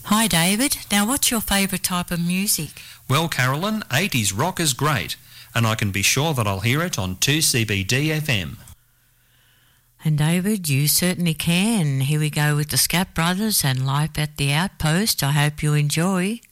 Hi David, now what's your favourite type of music? Well, Carolyn, 80s rock is great, and I can be sure that I'll hear it on 2CBD FM. And David, you certainly can. Here we go with the Scat Brothers and Life at the Outpost. I hope you enjoy.